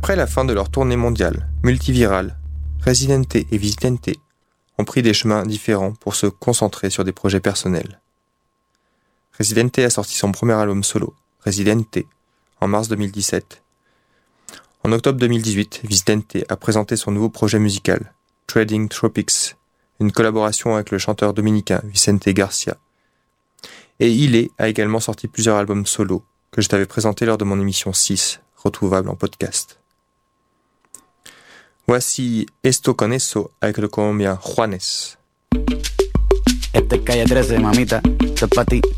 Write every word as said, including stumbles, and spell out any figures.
Après la fin de leur tournée mondiale, multivirale, Residente et Visitente ont pris des chemins différents pour se concentrer sur des projets personnels. Residente a sorti son premier album solo, Residente, en mars deux mille dix-sept. En octobre deux mille dix-huit, Visitente a présenté son nouveau projet musical, Trading Tropics, une collaboration avec le chanteur dominicain Vicente Garcia. Et Ile a également sorti plusieurs albums solo que je t'avais présentés lors de mon émission six, retrouvable en podcast. Voici Esto con Eso avec le colombien Juanes. Este es Calle trece, mamita, esto es pa' ti.